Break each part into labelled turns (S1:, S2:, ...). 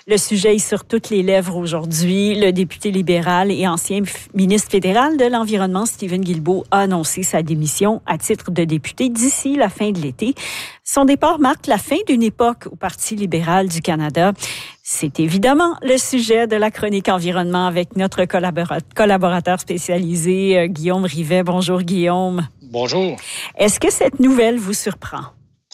S1: Le sujet est sur toutes les lèvres aujourd'hui. Le député libéral et ancien ministre fédéral de l'Environnement, Steven Guilbeault, a annoncé sa démission à titre de député d'ici la fin de l'été. Son départ marque la fin d'une époque au Parti libéral du Canada. C'est évidemment le sujet de la chronique environnement avec notre collaborateur spécialisé, Guillaume Rivet. Bonjour, Guillaume.
S2: Bonjour.
S1: Est-ce que cette nouvelle vous surprend?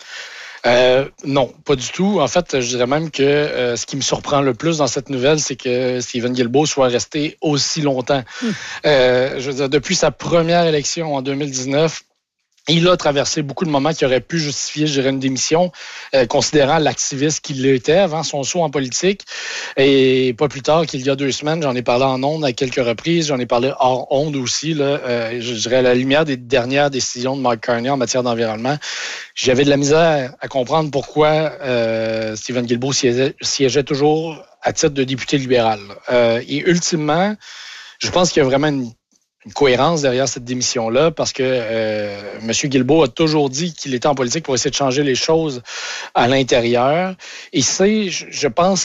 S2: Non, pas du tout. En fait, je dirais même que ce qui me surprend le plus dans cette nouvelle, c'est que Steven Guilbeault soit resté aussi longtemps. Je veux dire, depuis sa première élection en 2019, il a traversé beaucoup de moments qui auraient pu justifier, je dirais, une démission, considérant l'activiste qu'il était avant son saut en politique. Et pas plus tard qu'il y a 2 semaines, j'en ai parlé en ondes à quelques reprises, j'en ai parlé hors ondes aussi, je dirais à la lumière des dernières décisions de Mark Carney en matière d'environnement. J'avais de la misère à comprendre pourquoi Steven Guilbeault siégeait toujours à titre de député libéral. Et ultimement, je pense qu'il y a vraiment une cohérence derrière cette démission-là parce que M. Guilbeault a toujours dit qu'il était en politique pour essayer de changer les choses à l'intérieur. Et je pense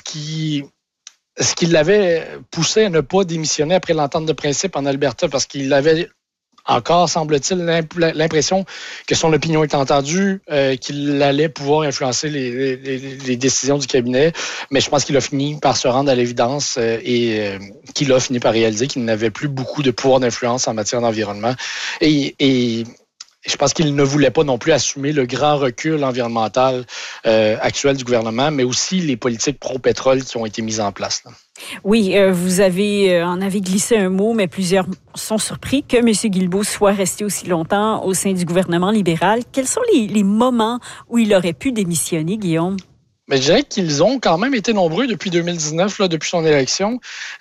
S2: ce qui l'avait poussé à ne pas démissionner après l'entente de principe en Alberta parce qu'il avait encore, semble-t-il, l'impression que son opinion est entendue, qu'il allait pouvoir influencer les décisions du cabinet. Mais je pense qu'il a fini par se rendre à l'évidence et qu'il a fini par réaliser qu'il n'avait plus beaucoup de pouvoir d'influence en matière d'environnement. Et je pense qu'il ne voulait pas non plus assumer le grand recul environnemental actuel du gouvernement, mais aussi les politiques pro-pétrole qui ont été mises en place, là.
S1: Oui, vous en avez glissé un mot, mais plusieurs sont surpris que M. Guilbeault soit resté aussi longtemps au sein du gouvernement libéral. Quels sont les moments où il aurait pu démissionner, Guillaume?
S2: Mais je dirais qu'ils ont quand même été nombreux depuis 2019, depuis son élection.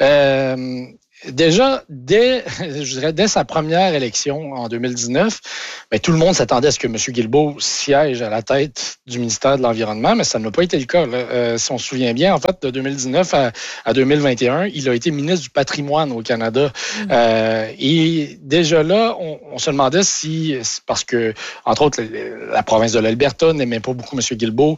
S2: Déjà, dès sa première élection en 2019, tout le monde s'attendait à ce que M. Guilbeault siège à la tête du ministère de l'Environnement, mais ça n'a pas été le cas. Si on se souvient bien, en fait, de 2019 à 2021, il a été ministre du patrimoine au Canada. Et déjà là, on se demandait si, parce que, entre autres, la province de l'Alberta n'aimait pas beaucoup M. Guilbeault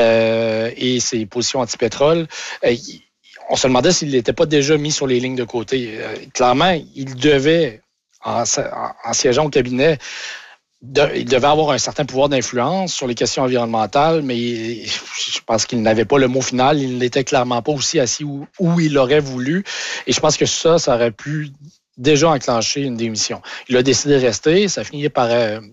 S2: et ses positions anti-pétrole. On se demandait s'il n'était pas déjà mis sur les lignes de côté. Clairement, il devait, en siégeant au cabinet, il devait avoir un certain pouvoir d'influence sur les questions environnementales, mais je pense qu'il n'avait pas le mot final. Il n'était clairement pas aussi assis où il aurait voulu. Et je pense que ça aurait pu déjà enclencher une démission. Il a décidé de rester. Ça finit par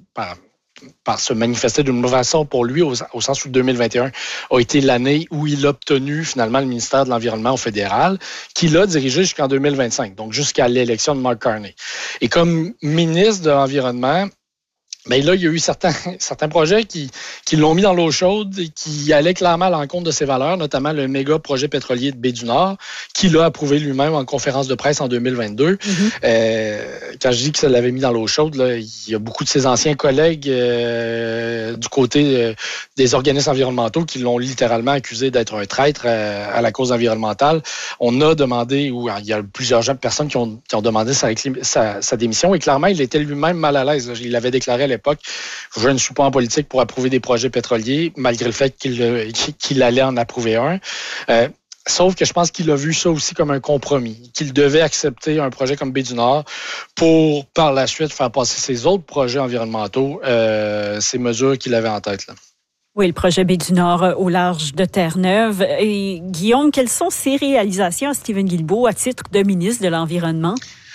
S2: se manifester d'une mauvaise façon pour lui, au sens où 2021 a été l'année où il a obtenu finalement le ministère de l'Environnement au fédéral, qu'il a dirigé jusqu'en 2025, donc jusqu'à l'élection de Mark Carney. Et comme ministre de l'Environnement, là, il y a eu certains projets qui l'ont mis dans l'eau chaude et qui allaient clairement à l'encontre de ses valeurs, notamment le méga projet pétrolier de Baie-du-Nord, qu'il a approuvé lui-même en conférence de presse en 2022. Quand je dis que ça l'avait mis dans l'eau chaude, il y a beaucoup de ses anciens collègues du côté des organismes environnementaux qui l'ont littéralement accusé d'être un traître à la cause environnementale. On a demandé, ou il y a plusieurs personnes qui ont demandé sa démission, et clairement, il était lui-même mal à l'aise. Il avait déclaré à l'époque, je ne suis pas en politique pour approuver des projets pétroliers, malgré le fait qu'il allait en approuver un. Sauf que je pense qu'il a vu ça aussi comme un compromis, qu'il devait accepter un projet comme Baie-du-Nord pour, par la suite, faire passer ses autres projets environnementaux, ces mesures qu'il avait en tête, là.
S1: Oui, le projet Baie-du-Nord au large de Terre-Neuve. Et Guillaume, quelles sont ses réalisations à Steven Guilbeault à titre de ministre de l'Environnement?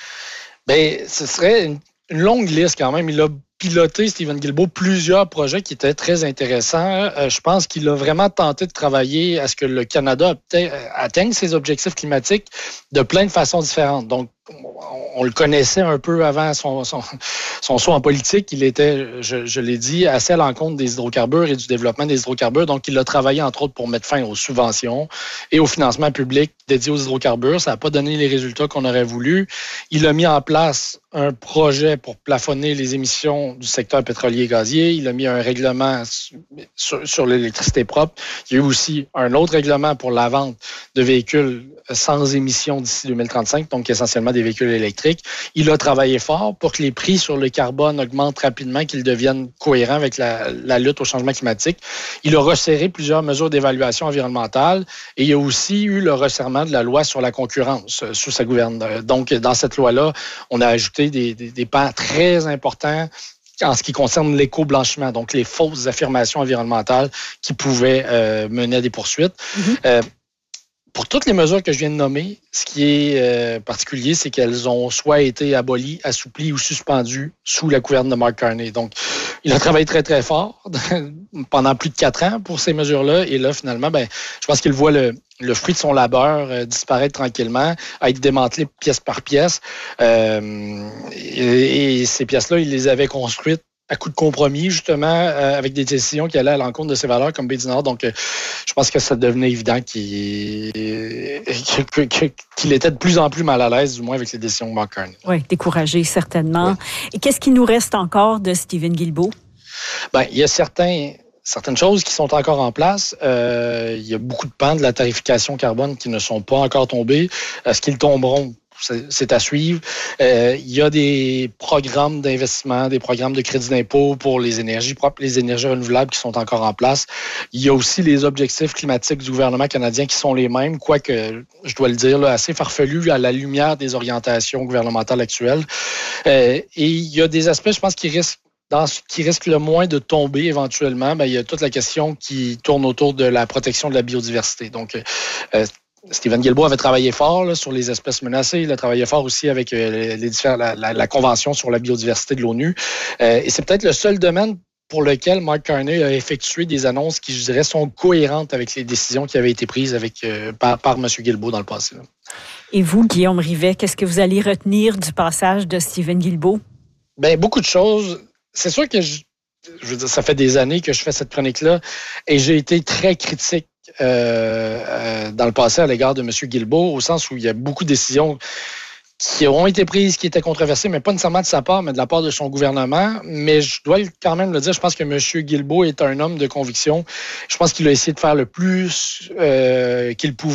S2: Ce serait une longue liste quand même. Il a piloté, Steven Guilbeault, plusieurs projets qui étaient très intéressants. Je pense qu'il a vraiment tenté de travailler à ce que le Canada atteigne ses objectifs climatiques de plein de façons différentes. Donc, on le connaissait un peu avant son saut en politique. Il était, je l'ai dit, assez à l'encontre des hydrocarbures et du développement des hydrocarbures. Donc, il a travaillé, entre autres, pour mettre fin aux subventions et au financement public dédié aux hydrocarbures. Ça n'a pas donné les résultats qu'on aurait voulu. Il a mis en place un projet pour plafonner les émissions du secteur pétrolier et gazier. Il a mis un règlement sur l'électricité propre. Il y a eu aussi un autre règlement pour la vente de véhicules sans émissions d'ici 2035, donc essentiellement des véhicules électriques. Il a travaillé fort pour que les prix sur le carbone augmentent rapidement, qu'ils deviennent cohérents avec la lutte au changement climatique. Il a resserré plusieurs mesures d'évaluation environnementale et il y a aussi eu le resserrement de la loi sur la concurrence sous sa gouverne. Donc, dans cette loi-là, on a ajouté des pans très importants en ce qui concerne l'éco-blanchiment, donc les fausses affirmations environnementales qui pouvaient mener à des poursuites. Pour toutes les mesures que je viens de nommer, ce qui est particulier, c'est qu'elles ont soit été abolies, assouplies ou suspendues sous la gouverne de Mark Carney. Donc, il a travaillé très, très fort pendant plus de 4 ans pour ces mesures-là. Et là, finalement, je pense qu'il voit le fruit de son labeur disparaître tranquillement, être démantelé pièce par pièce. Et ces pièces-là, il les avait construites à coup de compromis, justement, avec des décisions qui allaient à l'encontre de ses valeurs comme Baie du Nord. Donc, je pense que ça devenait évident qu'il était de plus en plus mal à l'aise, du moins avec les décisions de Mark Carney.
S1: Oui, découragé, certainement. Oui. Et qu'est-ce qui nous reste encore de Stephen Guilbeault?
S2: Il y a certaines choses qui sont encore en place. Il y a beaucoup de pans de la tarification carbone qui ne sont pas encore tombés. Est-ce qu'ils tomberont? C'est à suivre. Il y a des programmes d'investissement, des programmes de crédit d'impôt pour les énergies propres, les énergies renouvelables qui sont encore en place. Il y a aussi les objectifs climatiques du gouvernement canadien qui sont les mêmes, quoique, je dois le dire, là, assez farfelus à la lumière des orientations gouvernementales actuelles. Et il y a des aspects, je pense, qui risque le moins de tomber éventuellement. Il y a toute la question qui tourne autour de la protection de la biodiversité. Donc, Stephen Guilbeault avait travaillé fort là, sur les espèces menacées. Il a travaillé fort aussi avec la Convention sur la biodiversité de l'ONU. Et c'est peut-être le seul domaine pour lequel Mark Carney a effectué des annonces qui, je dirais, sont cohérentes avec les décisions qui avaient été prises par M. Guilbeault dans le passé. Là.
S1: Et vous, Guillaume Rivet, qu'est-ce que vous allez retenir du passage de Stephen Guilbeault?
S2: Beaucoup de choses. C'est sûr que je veux dire, ça fait des années que je fais cette chronique-là et j'ai été très critique dans le passé à l'égard de M. Guilbeault, au sens où il y a beaucoup de décisions qui ont été prises, qui étaient controversées, mais pas nécessairement de sa part, mais de la part de son gouvernement. Mais je dois quand même le dire, je pense que M. Guilbeault est un homme de conviction. Je pense qu'il a essayé de faire le plus qu'il pouvait